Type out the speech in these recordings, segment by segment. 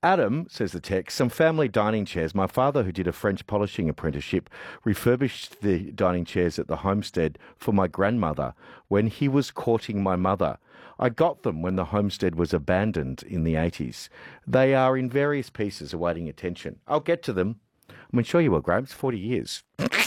Adam, says the text, some family dining chairs. My father, who did a French polishing apprenticeship, refurbished the dining chairs at the homestead for my grandmother when he was courting my mother. I got them when the homestead was abandoned in the 80s. They are in various pieces awaiting attention. I'll get to them. I mean, sure you will, Graham. It's 40 years.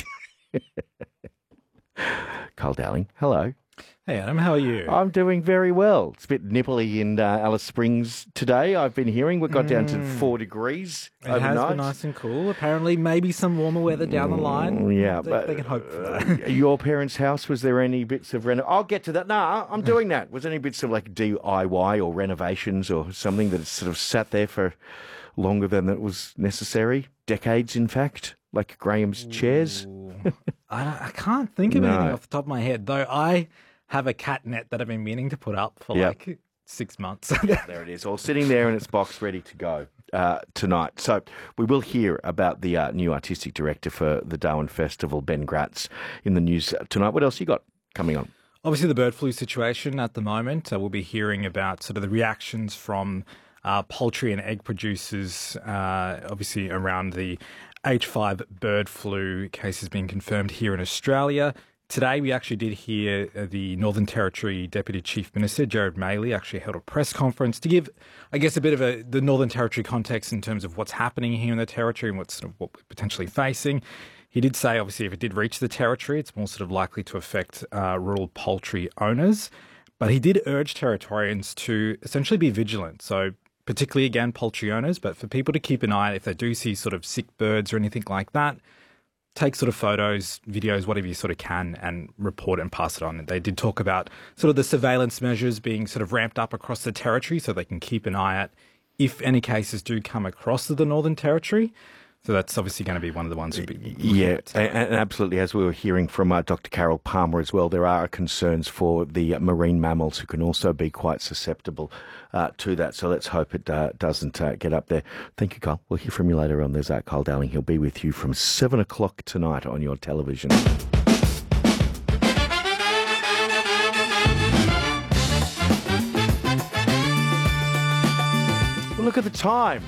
Carl Dowling, hello. Hey Adam, how are you? I'm doing very well. It's a bit nipply in Alice Springs today, I've been hearing. We've got down to 4 degrees overnight. It has been nice and cool. Apparently maybe some warmer weather down the line. Yeah. They can hope for that. Your parents' house, was there any bits of I'll get to that. No, I'm doing that. Was there any bits of like DIY or renovations or something that sort of sat there for longer than it was necessary? Decades, in fact? Like Graham's chairs? I can't think of anything off the top of my head, though. I have a cat net that I've been meaning to put up for like 6 months. There it is, all sitting there in its box ready to go tonight. So we will hear about the new artistic director for the Darwin Festival, Ben Gratz, in the news tonight. What else you got coming on? Obviously the bird flu situation at the moment. We'll be hearing about sort of the reactions from poultry and egg producers, obviously around the H5 bird flu cases being confirmed here in Australia. Today, we actually did hear the Northern Territory Deputy Chief Minister, Gerard Maley, actually held a press conference to give, I guess, a bit of the Northern Territory context in terms of what's happening here in the Territory and what we're potentially facing. He did say, obviously, if it did reach the Territory, it's more sort of likely to affect rural poultry owners. But he did urge Territorians to essentially be vigilant. So particularly, again, poultry owners, but for people to keep an eye if they do see sort of sick birds or anything like that, take sort of photos, videos, whatever you sort of can, and report it and pass it on. And they did talk about sort of the surveillance measures being sort of ramped up across the Territory so they can keep an eye out if any cases do come across to the Northern Territory. So that's obviously going to be one of the ones we'll be looking at. And absolutely, as we were hearing from Dr. Carol Palmer as well, there are concerns for the marine mammals who can also be quite susceptible to that. So let's hope it doesn't get up there. Thank you, Carl. We'll hear from you later on. There's Carl Dowling. He'll be with you from 7 o'clock tonight on your television. Well, look at the time.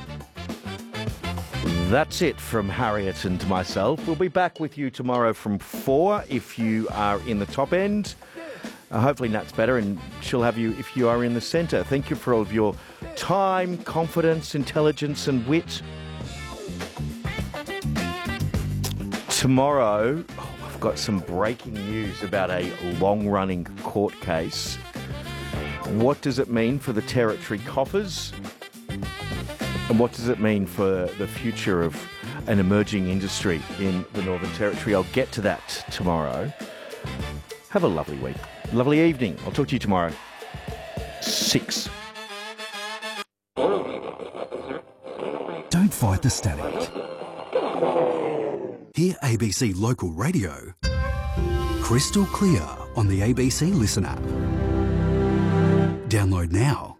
That's it from Harriet and myself. We'll be back with you tomorrow from 4 if you are in the top end. Hopefully Nat's better and she'll have you if you are in the centre. Thank you for all of your time, confidence, intelligence and wit. Tomorrow, I've got some breaking news about a long-running court case. What does it mean for the Territory coffers? And what does it mean for the future of an emerging industry in the Northern Territory? I'll get to that tomorrow. Have a lovely week. Lovely evening. I'll talk to you tomorrow. 6. Don't fight the static. Hear ABC Local Radio crystal clear on the ABC Listen app. Download now.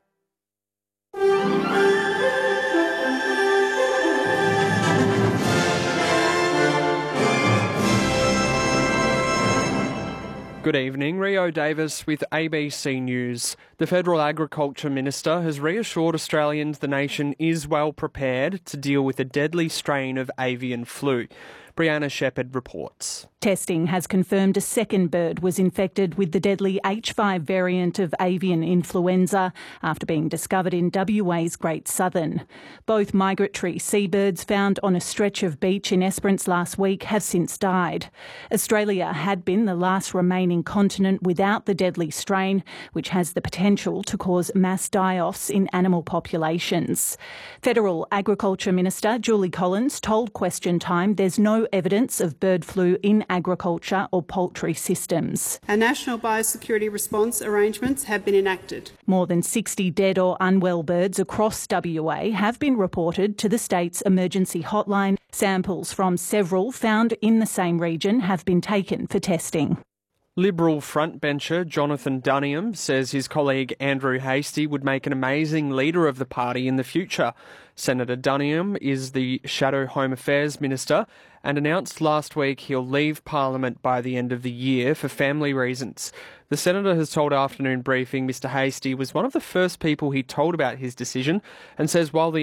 Good evening, Rio Davis with ABC News. The Federal Agriculture Minister has reassured Australians the nation is well prepared to deal with a deadly strain of avian flu. Brianna Shepherd reports. Testing has confirmed a second bird was infected with the deadly H5 variant of avian influenza after being discovered in WA's Great Southern. Both migratory seabirds found on a stretch of beach in Esperance last week have since died. Australia had been the last remaining continent without the deadly strain, which has the potential to cause mass die-offs in animal populations. Federal Agriculture Minister Julie Collins told Question Time there's no evidence of bird flu in agriculture or poultry systems. Our national biosecurity response arrangements have been enacted. More than 60 dead or unwell birds across WA have been reported to the state's emergency hotline. Samples from several found in the same region have been taken for testing. Liberal frontbencher Jonathan Duniam says his colleague Andrew Hastie would make an amazing leader of the party in the future. Senator Duniam is the Shadow Home Affairs Minister and announced last week he'll leave Parliament by the end of the year for family reasons. The Senator has told Afternoon Briefing Mr Hastie was one of the first people he told about his decision and says while the